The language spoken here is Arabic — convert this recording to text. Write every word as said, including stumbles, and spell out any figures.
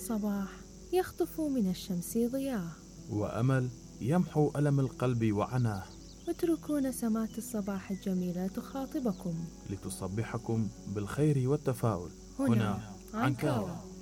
الصباح يخطف من الشمس ضياه، وأمل يمحو ألم القلب وعناه. اتركوا نسمات الصباح الجميلة تخاطبكم لتصبحكم بالخير والتفاؤل. هنا عنكاوة.